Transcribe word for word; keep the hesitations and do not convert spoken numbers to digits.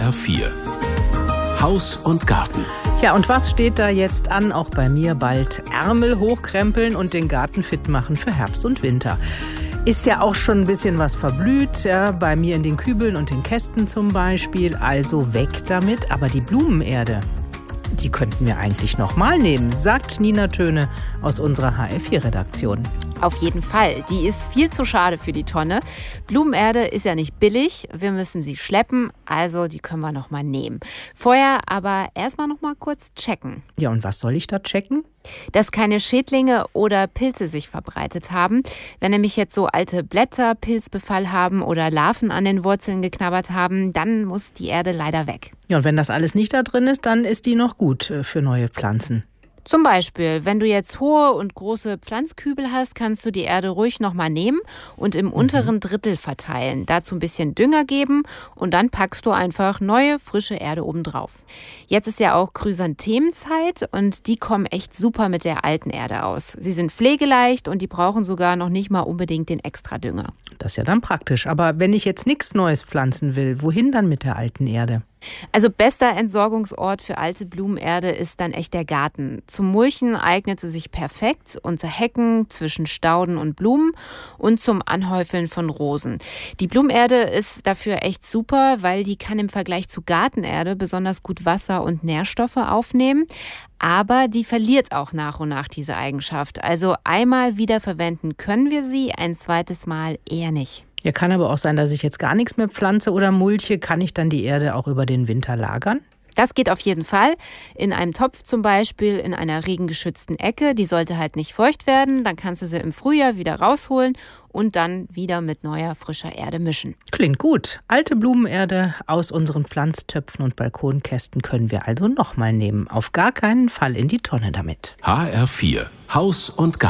R vier Haus und Garten. Ja, und was steht da jetzt an? Auch bei mir bald Ärmel hochkrempeln und den Garten fit machen für Herbst und Winter. Ist ja auch schon ein bisschen was verblüht, ja, bei mir in den Kübeln und den Kästen zum Beispiel. Also weg damit. Aber die Blumenerde, die könnten wir eigentlich noch mal nehmen, sagt Nina Töne aus unserer H R vier Redaktion. Auf jeden Fall. Die ist viel zu schade für die Tonne. Blumenerde ist ja nicht billig. Wir müssen sie schleppen, also die können wir noch mal nehmen. Vorher aber erstmal noch mal kurz checken. Ja, und was soll ich da checken? Dass keine Schädlinge oder Pilze sich verbreitet haben. Wenn nämlich jetzt so alte Blätter Pilzbefall haben oder Larven an den Wurzeln geknabbert haben, dann muss die Erde leider weg. Ja, und wenn das alles nicht da drin ist, dann ist die noch gut für neue Pflanzen. Zum Beispiel, wenn du jetzt hohe und große Pflanzkübel hast, kannst du die Erde ruhig nochmal nehmen und im unteren Drittel verteilen. Dazu ein bisschen Dünger geben und dann packst du einfach neue, frische Erde obendrauf. Jetzt ist ja auch Chrysanthemenzeit und die kommen echt super mit der alten Erde aus. Sie sind pflegeleicht und die brauchen sogar noch nicht mal unbedingt den Extradünger. Das ist ja dann praktisch. Aber wenn ich jetzt nichts Neues pflanzen will, wohin dann mit der alten Erde? Also bester Entsorgungsort für alte Blumenerde ist dann echt der Garten. Zum Mulchen eignet sie sich perfekt unter Hecken, zwischen Stauden und Blumen und zum Anhäufeln von Rosen. Die Blumenerde ist dafür echt super, weil die kann im Vergleich zu Gartenerde besonders gut Wasser und Nährstoffe aufnehmen. Aber die verliert auch nach und nach diese Eigenschaft. Also einmal wiederverwenden können wir sie, ein zweites Mal eher nicht. Ja, kann aber auch sein, dass ich jetzt gar nichts mehr pflanze oder mulche. Kann ich dann die Erde auch über den Winter lagern? Das geht auf jeden Fall. In einem Topf zum Beispiel, in einer regengeschützten Ecke. Die sollte halt nicht feucht werden. Dann kannst du sie im Frühjahr wieder rausholen und dann wieder mit neuer, frischer Erde mischen. Klingt gut. Alte Blumenerde aus unseren Pflanztöpfen und Balkonkästen können wir also nochmal nehmen. Auf gar keinen Fall in die Tonne damit. H R vier Haus und Garten.